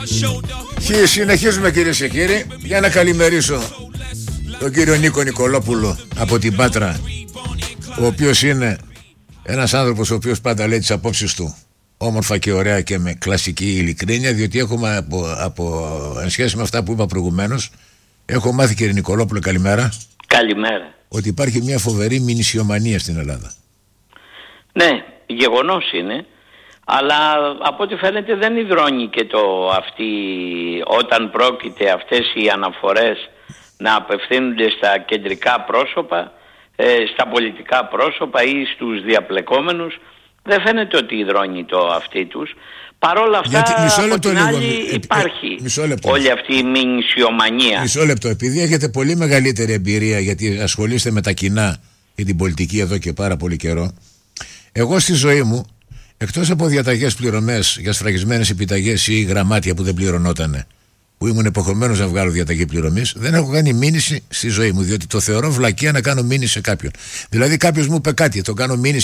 Συνεχίζουμε, κυρίες και κύριοι. Για να καλημερίσω τον κύριο Νίκο Νικολόπουλο από την Πάτρα, ο οποίος είναι ένας άνθρωπος ο οποίος πάντα λέει τις απόψεις του όμορφα και ωραία και με κλασική ειλικρίνεια, διότι έχουμε εν σχέση με αυτά που είπα προηγουμένως, έχω μάθει, κύριε Νικολόπουλο, καλημέρα. Καλημέρα. Ότι υπάρχει μια φοβερή μηνυσιομανία στην Ελλάδα. Ναι, γεγονός είναι. Αλλά από ό,τι φαίνεται δεν υδρώνει και όταν πρόκειται αυτές οι αναφορές να απευθύνονται στα κεντρικά πρόσωπα, στα πολιτικά πρόσωπα ή στους διαπλεκόμενους. Δεν φαίνεται ότι υδρώνει το αυτί τους. Παρόλα αυτά, από την άλλη υπάρχει όλη αυτή η μηνυσιομανία. Μισό λεπτό, επειδή έχετε πολύ μεγαλύτερη εμπειρία, γιατί ασχολείστε με τα κοινά και την πολιτική εδώ και πάρα πολύ καιρό, εγώ στη ζωή μου, εκτός από διαταγές πληρωμές για σφραγισμένες επιταγές ή γραμμάτια που δεν πληρωνότανε, που ήμουν υποχρεωμένος να βγάλω διαταγή πληρωμής, δεν έχω κάνει μήνυση στη ζωή μου, διότι το θεωρώ βλακεία να κάνω μήνυση σε κάποιον. Δηλαδή, κάποιος μου είπε κάτι, το κάνω μήνυση